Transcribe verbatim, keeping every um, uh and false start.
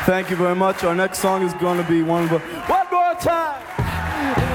Thank you very much. Our next song is going to be one, one more time.